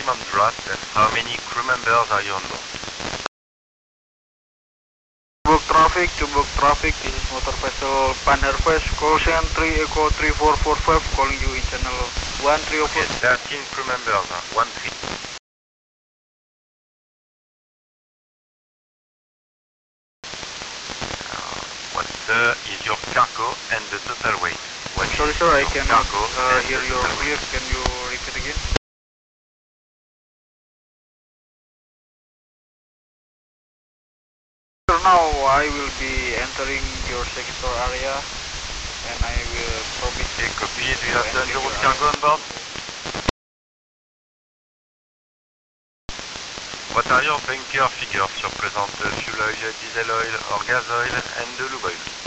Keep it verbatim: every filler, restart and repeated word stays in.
maximum draft and how many crew members are you on board? Book traffic to book traffic, this is motor vessel Panherves, call sign three Echo three four four five, calling you in channel one three oh four. Okay, thirteen crew members, huh? one three. Uh, what uh, is your cargo and the total weight? What Sorry is sir, I your cannot cargo uh, and hear the your total clear, weight? can you repeat again? So now I will be entering your sector area and I will promise Okay, copy. Do you have to the enter your Andorus cargo on board? What are your bunker figures sur présente fuel oil, diesel oil or gas oil and the lube oil?